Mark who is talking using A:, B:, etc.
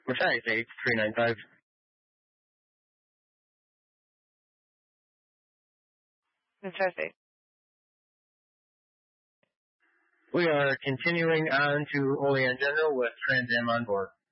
A: Precise 8395.
B: Fantastic.
A: We are continuing on to Olean General with Trans Am on board.